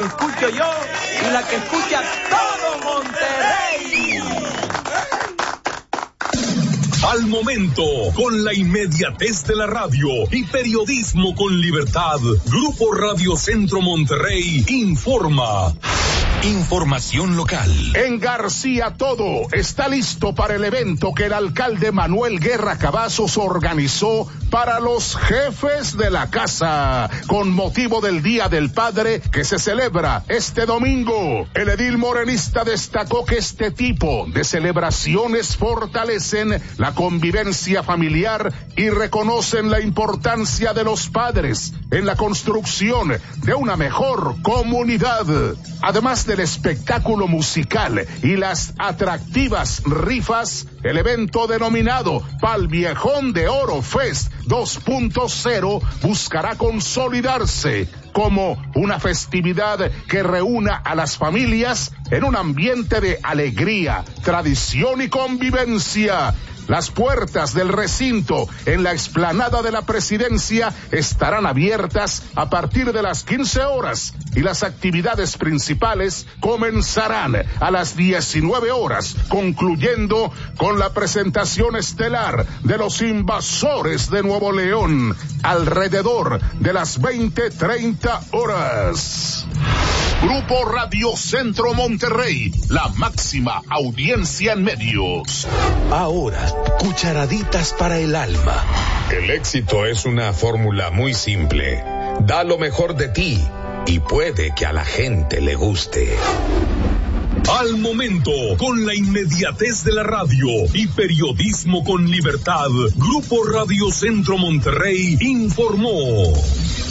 que escucho yo y la que escucha todo Monterrey. Al momento, con la inmediatez de la radio y periodismo con libertad, Grupo Radio Centro Monterrey informa. Información local. En García todo está listo para el evento que el alcalde Manuel Guerra Cavazos organizó para los jefes de la casa, con motivo del Día del Padre que se celebra este domingo. El edil morenista destacó que este tipo de celebraciones fortalecen la convivencia familiar y reconocen la importancia de los padres en la construcción de una mejor comunidad. Además del espectáculo musical y las atractivas rifas, el evento denominado Pal Viejón de Oro Fest 2.0 buscará consolidarse como una festividad que reúna a las familias en un ambiente de alegría, tradición y convivencia. Las puertas del recinto en la explanada de la Presidencia estarán abiertas a partir de las 15 horas y las actividades principales comenzarán a las 19 horas, concluyendo con la presentación estelar de los Invasores de Nuevo León alrededor de las 20:30 horas. Grupo Radio Centro Monterrey, la máxima audiencia en medios. Ahora, cucharaditas para el alma. El éxito es una fórmula muy simple. Da lo mejor de ti y puede que a la gente le guste. Al momento, con la inmediatez de la radio y periodismo con libertad, Grupo Radio Centro Monterrey informó.